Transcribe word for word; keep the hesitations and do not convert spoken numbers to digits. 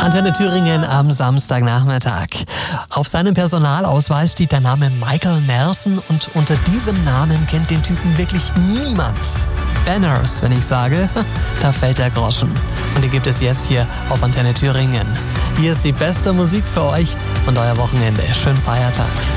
Antenne Thüringen am Samstagnachmittag. Auf seinem Personalausweis steht der Name Michael Nelson und unter diesem Namen kennt den Typen wirklich niemand. Banners, wenn ich sage, da fällt der Groschen. Und die gibt es jetzt hier auf Antenne Thüringen. Hier ist die beste Musik für euch und euer Wochenende. Schönen Feiertag.